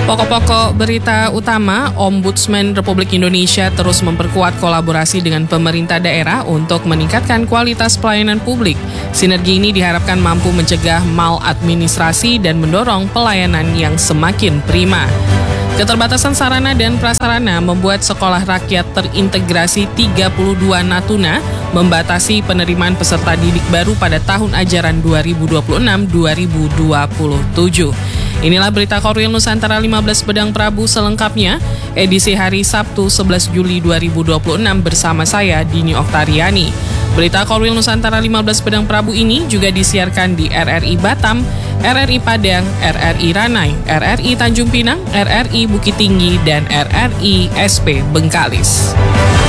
Pokok-pokok berita utama, Ombudsman Republik Indonesia terus memperkuat kolaborasi dengan pemerintah daerah untuk meningkatkan kualitas pelayanan publik. Sinergi ini diharapkan mampu mencegah maladministrasi dan mendorong pelayanan yang semakin prima. Keterbatasan sarana dan prasarana membuat sekolah rakyat terintegrasi 32 Natuna membatasi penerimaan peserta didik baru pada tahun ajaran 2026-2027. Inilah berita Korwil Nusantara 15 Pedang Prabu selengkapnya, edisi hari Sabtu 11 Juli 2026 bersama saya, Dini Oktariani. Berita Korwil Nusantara 15 Pedang Prabu ini juga disiarkan di RRI Batam, RRI Padang, RRI Ranai, RRI Tanjung Pinang, RRI Bukit Tinggi, dan RRI SP Bengkalis.